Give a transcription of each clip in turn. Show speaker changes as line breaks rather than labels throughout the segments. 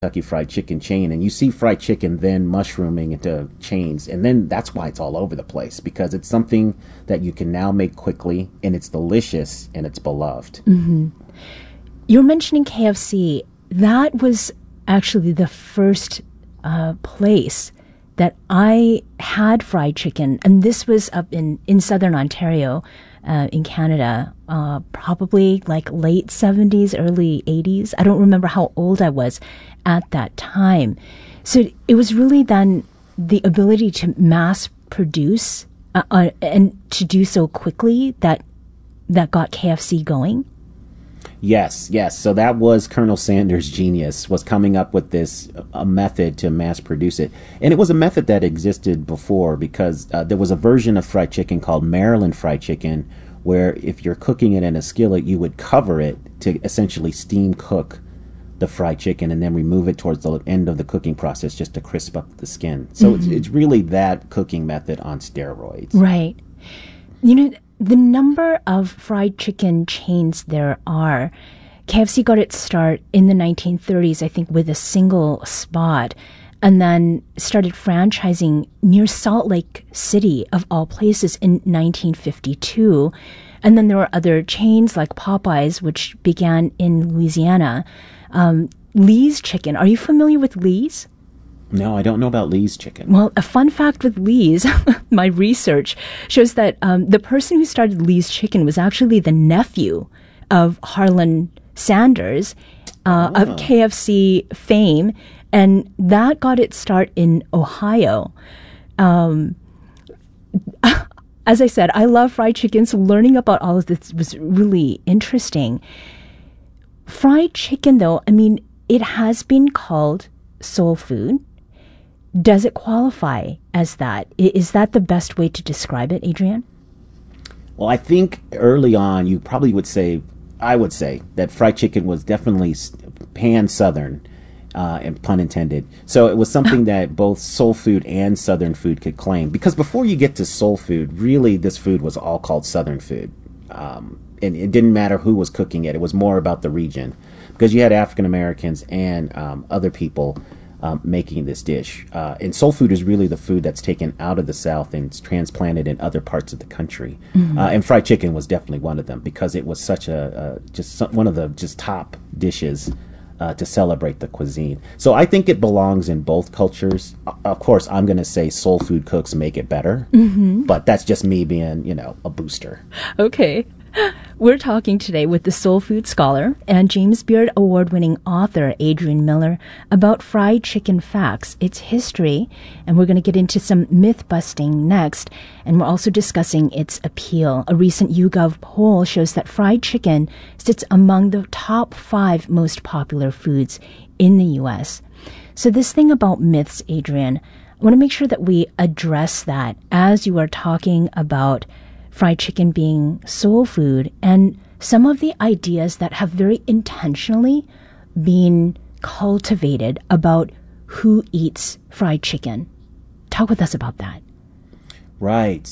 Kentucky Fried Chicken chain, and you see fried chicken then mushrooming into chains, and then that's why it's all over the place, because it's something that you can now make quickly, and it's delicious and it's beloved.
Mm-hmm. You're mentioning KFC. That was actually the first place that I had fried chicken, and this was up in southern Ontario, in Canada, probably like late 70s, early 80s. I don't remember how old I was at that time. So it was really then the ability to mass produce and to do so quickly that got KFC going.
Yes. So that was Colonel Sanders' genius, was coming up with this a method to mass produce it. And it was a method that existed before, because there was a version of fried chicken called Maryland fried chicken, where if you're cooking it in a skillet, you would cover it to essentially steam cook the fried chicken and then remove it towards the end of the cooking process just to crisp up the skin. So it's really that cooking method on steroids.
Right. You know, the number of fried chicken chains there are, KFC got its start in the 1930s, I think, with a single spot, and then started franchising near Salt Lake City, of all places, in 1952. And then there were other chains like Popeyes, which began in Louisiana. Lee's Chicken. Are you familiar with Lee's?
No, I don't know about Lee's Chicken.
Well, a fun fact with Lee's, my research shows that the person who started Lee's Chicken was actually the nephew of Harlan Sanders, of KFC fame, and that got its start in Ohio. As I said, I love fried chicken, so learning about all of this was really interesting. Fried chicken, though, I mean, it has been called soul food. Does it qualify as that? Is that the best way to describe it, Adrian?
Well, I think early on, you probably would say, I would say, that fried chicken was definitely pan-Southern, and pun intended. So it was something that both soul food and Southern food could claim. Because before you get to soul food, really this food was all called Southern food. And it didn't matter who was cooking it. It was more about the region. Because you had African Americans and other people making this dish. And soul food is really the food that's taken out of the South and transplanted in other parts of the country. And fried chicken was definitely one of them, because it was such one of the top dishes to celebrate the cuisine. So I think it belongs in both cultures. Of course, I'm going to say soul food cooks make it better, but that's just me being, a booster.
Okay. We're talking today with the soul food scholar and James Beard award-winning author Adrian Miller about fried chicken facts, its history, and we're going to get into some myth-busting next, and we're also discussing its appeal. A recent YouGov poll shows that fried chicken sits among the top 5 most popular foods in the U.S. So this thing about myths, Adrian, I want to make sure that we address that as you are talking about fried chicken being soul food and some of the ideas that have very intentionally been cultivated about who eats fried chicken. Talk with us about that.
Right.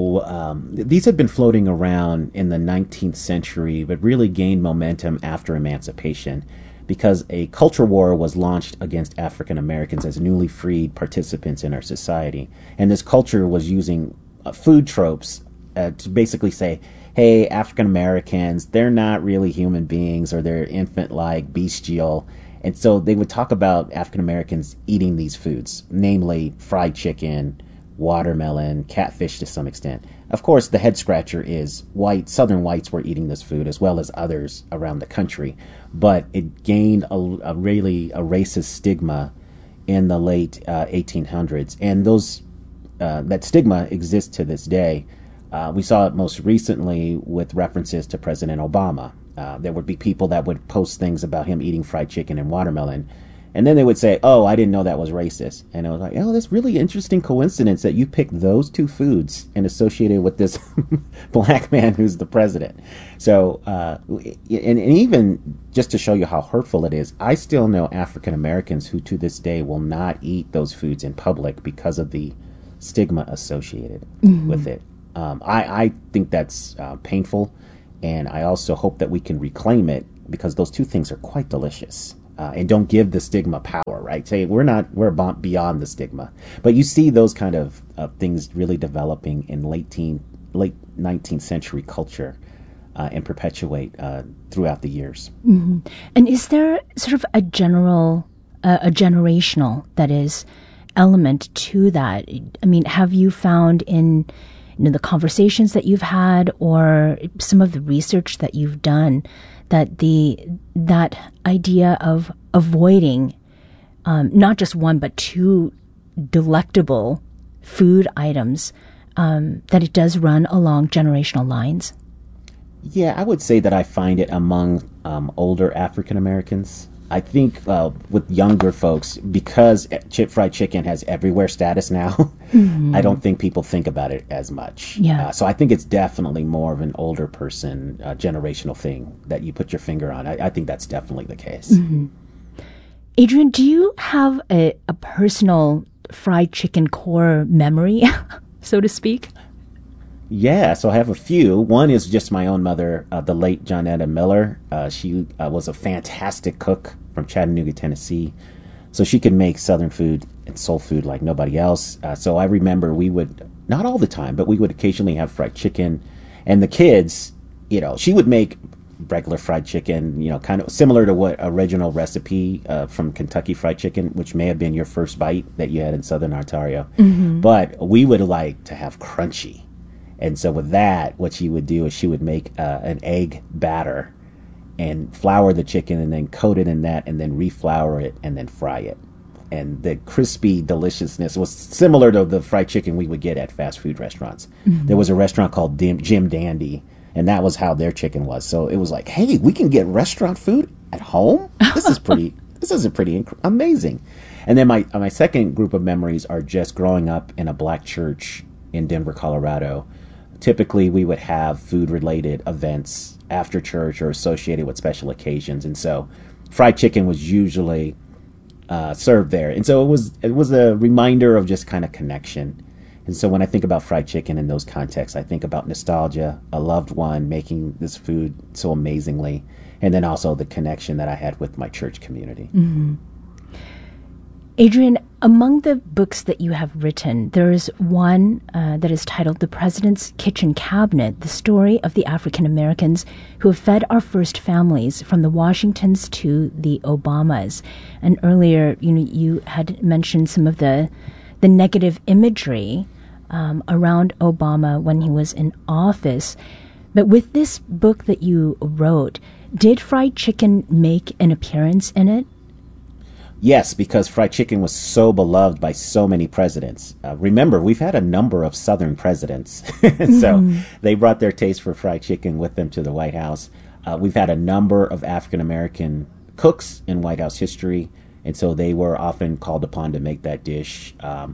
So these had been floating around in the 19th century, but really gained momentum after emancipation, because a culture war was launched against African Americans as newly freed participants in our society. And this culture was using food tropes to basically say, hey, African Americans, they're not really human beings, or they're infant-like, bestial. And so they would talk about African Americans eating these foods, namely fried chicken, watermelon, catfish to some extent. Of course, the head scratcher is Southern whites were eating this food as well as others around the country. But it gained a racist stigma in the late 1800s. And that stigma exists to this day. We saw it most recently with references to President Obama. There would be people that would post things about him eating fried chicken and watermelon, and then they would say, oh, I didn't know that was racist. And I was like, oh, that's really interesting coincidence that you picked those two foods and associated with this black man who's the president. So, and even just to show you how hurtful it is, I still know African Americans who to this day will not eat those foods in public because of the stigma associated with it. I think that's painful, and I also hope that we can reclaim it, because those two things are quite delicious. and don't give the stigma power, right? Say we're beyond the stigma. But you see those kind of things really developing in late 19th century culture and perpetuate throughout the years.
Mm-hmm. And is there sort of a generational, that is, element to that? I mean, have you found in the conversations that you've had or some of the research that you've done that that idea of avoiding not just one but two delectable food items, that it does run along generational lines?
Yeah, I would say that I find it among older African Americans. I think with younger folks, because fried chicken has everywhere status now, mm-hmm. I don't think people think about it as much.
Yeah.
So I think it's definitely more of an older person, generational thing that you put your finger on. I think that's definitely the case.
Mm-hmm. Adrian, do you have a personal fried chicken core memory, so to speak?
Yeah, so I have a few. One is just my own mother, the late Johnetta Miller. She was a fantastic cook from Chattanooga, Tennessee. So she could make Southern food and soul food like nobody else. So I remember we would, not all the time, but we would occasionally have fried chicken. And the kids, she would make regular fried chicken, kind of similar to what original recipe from Kentucky Fried Chicken, which may have been your first bite that you had in Southern Ontario. Mm-hmm. But we would like to have crunchy. And so with that, what she would do is she would make an egg batter and flour the chicken and then coat it in that and then reflour it and then fry it. And the crispy deliciousness was similar to the fried chicken we would get at fast food restaurants. Mm-hmm. There was a restaurant called Jim Dandy, and that was how their chicken was. So it was like, hey, we can get restaurant food at home? This is pretty amazing. And then my second group of memories are just growing up in a black church in Denver, Colorado. Typically, we would have food-related events after church or associated with special occasions, and so fried chicken was usually served there. And so it was a reminder of just kind of connection. And so when I think about fried chicken in those contexts, I think about nostalgia, a loved one making this food so amazingly, and then also the connection that I had with my church community.
Mm-hmm. Adrian, among the books that you have written, there is one that is titled The President's Kitchen Cabinet, the story of the African Americans who have fed our first families from the Washingtons to the Obamas. And earlier, you had mentioned some of the negative imagery around Obama when he was in office. But with this book that you wrote, did fried chicken make an appearance in it?
Yes, because fried chicken was so beloved by so many presidents. Remember, we've had a number of Southern presidents, so they brought their taste for fried chicken with them to the White House. We've had a number of African-American cooks in White House history, and so they were often called upon to make that dish.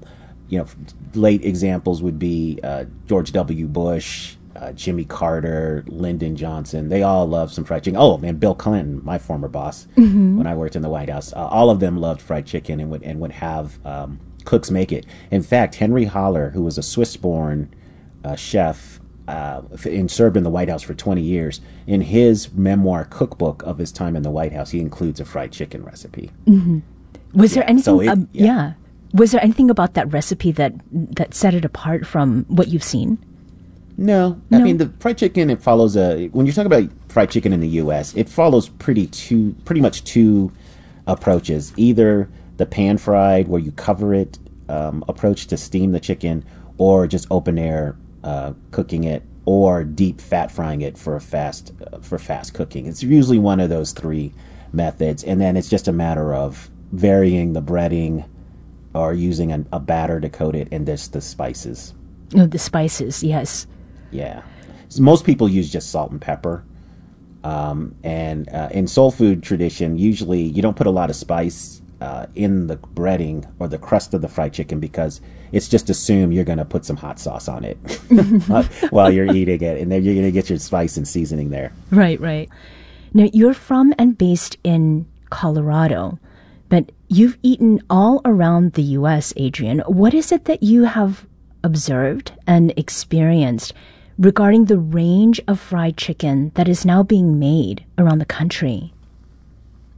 Late examples would be George W. Bush, Jimmy Carter, Lyndon Johnson. They all loved some fried chicken. Oh, man, Bill Clinton, my former boss, when I worked in the White House. All of them loved fried chicken and would have cooks make it. In fact, Henry Holler, who was a Swiss-born chef and served in the White House for 20 years, in his memoir cookbook of his time in the White House, he includes a fried chicken recipe.
Mm-hmm. Was there anything? Was there anything about that recipe that set it apart from what you've seen?
No. I mean, the fried chicken, it follows when you're talking about fried chicken in the U.S., it follows pretty much two approaches. Either the pan fried, where you cover it, approach to steam the chicken, or just open air cooking it, or deep fat frying it for fast cooking. It's usually one of those three methods, and then it's just a matter of varying the breading or using a batter to coat it, and the spices.
Oh, the spices, yes.
Yeah. So most people use just salt and pepper. And in soul food tradition, usually you don't put a lot of spice in the breading or the crust of the fried chicken because it's just assumed you're going to put some hot sauce on it while you're eating it. And then you're going to get your spice and seasoning there.
Right, right. Now, you're from and based in Colorado, but you've eaten all around the U.S., Adrian. What is it that you have observed and experienced regarding the range of fried chicken that is now being made around the country?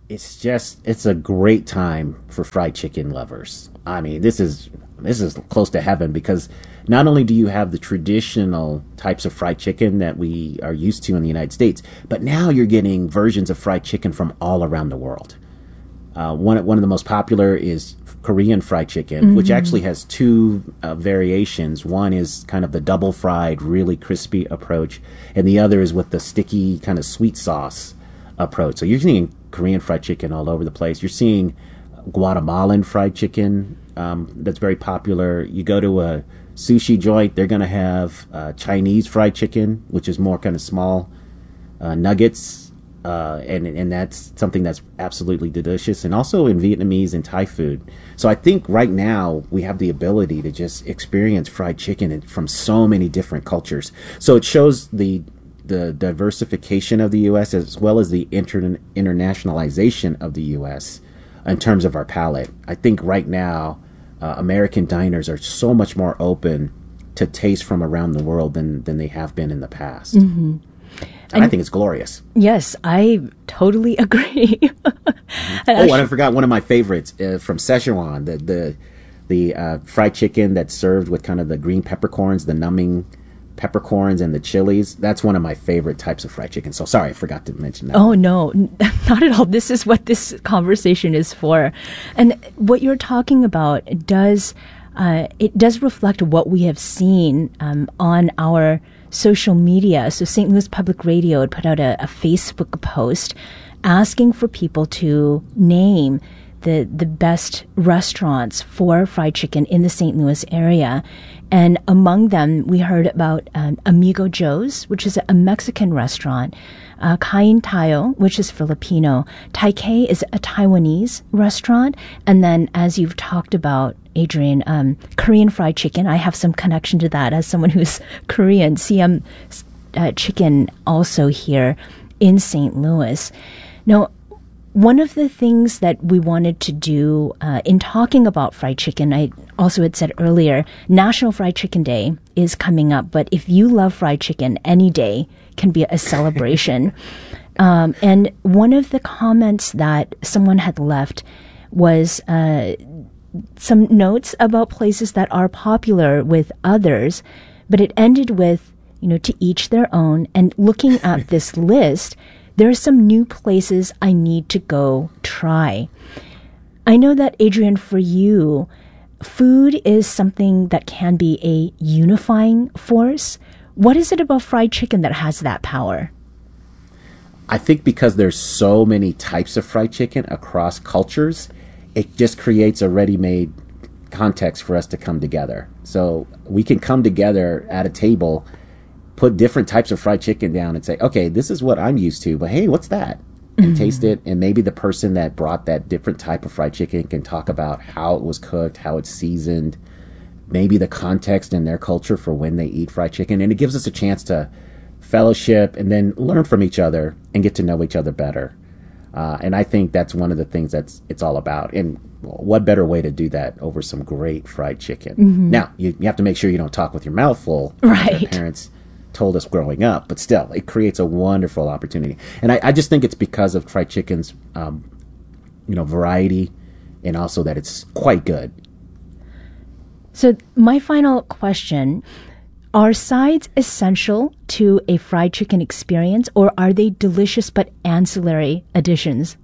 it's a great time for fried chicken lovers. I mean, this is close to heaven because not only do you have the traditional types of fried chicken that we are used to in the United States, but now you're getting versions of fried chicken from all around the world. One of the most popular is Korean fried chicken, which actually has two variations. One is kind of the double fried, really crispy approach, and the other is with the sticky kind of sweet sauce approach. So you're seeing Korean fried chicken all over the place. You're seeing Guatemalan fried chicken that's very popular. You go to a sushi joint, they're going to have Chinese fried chicken, which is more kind of small nuggets. And that's something that's absolutely delicious, and also in Vietnamese and Thai food. So I think right now we have the ability to just experience fried chicken from so many different cultures. So it shows the diversification of the U.S. as well as the internationalization of the U.S. in terms of our palate. I think right now American diners are so much more open to taste from around the world than they have been in the past. Mm-hmm. And I think it's glorious.
Yes, I totally agree.
And I forgot one of my favorites from Szechuan, the fried chicken that's served with kind of the green peppercorns, the numbing peppercorns and the chilies. That's one of my favorite types of fried chicken. So sorry, I forgot to mention that.
Oh, no, not at all. This is what this conversation is for. And what you're talking about does reflect what we have seen on our social media. So St. Louis Public Radio had put out a Facebook post asking for people to name the best restaurants for fried chicken in the St. Louis area. And among them, we heard about Amigo Joe's, which is a Mexican restaurant, Kain Tayo, which is Filipino. Taikei is a Taiwanese restaurant. And then, as you've talked about, Adrian, Korean fried chicken. I have some connection to that as someone who's Korean. CM Chicken also here in St. Louis. Now, one of the things that we wanted to do in talking about fried chicken, I also had said earlier, National Fried Chicken Day is coming up. But if you love fried chicken, any day can be a celebration. And one of the comments that someone had left was some notes about places that are popular with others, but it ended with, to each their own. And looking at this list, there are some new places I need to go try. I know that, Adrian, for you, food is something that can be a unifying force. What is it about fried chicken that has that power?
I think because there's so many types of fried chicken across cultures, it just creates a ready-made context for us to come together. So we can come together at a table, put different types of fried chicken down and say, okay, this is what I'm used to, but hey, what's that? And taste it. And maybe the person that brought that different type of fried chicken can talk about how it was cooked, how it's seasoned, maybe the context in their culture for when they eat fried chicken. And it gives us a chance to fellowship and then learn from each other and get to know each other better. And I think that's one of the things it's all about. And what better way to do that over some great fried chicken? Mm-hmm. Now, you have to make sure you don't talk with your mouth full.
Right.
Like our parents told us growing up, but still, it creates a wonderful opportunity. And I just think it's because of fried chicken's, variety, and also that it's quite good.
So my final question, are sides essential to a fried chicken experience, or are they delicious but ancillary additions?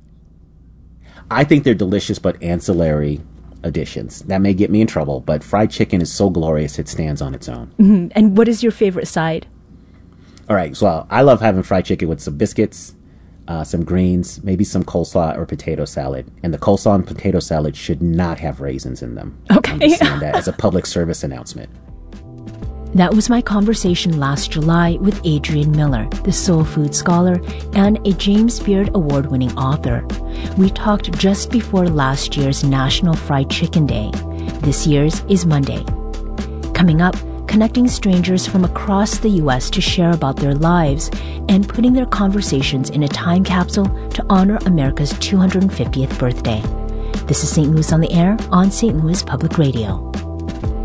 I think they're delicious but ancillary additions. That may get me in trouble, but fried chicken is so glorious it stands on its own.
Mm-hmm. And what is your favorite side?
All right, so I love having fried chicken with some biscuits, some greens, maybe some coleslaw or potato salad. And the coleslaw and potato salad should not have raisins in them.
Okay.
I'm just saying that as a public service announcement.
That was my conversation last July with Adrian Miller, the soul food scholar and a James Beard Award-winning author. We talked just before last year's National Fried Chicken Day. This year's is Monday. Coming up, connecting strangers from across the U.S. to share about their lives and putting their conversations in a time capsule to honor America's 250th birthday. This is St. Louis on the Air on St. Louis Public Radio.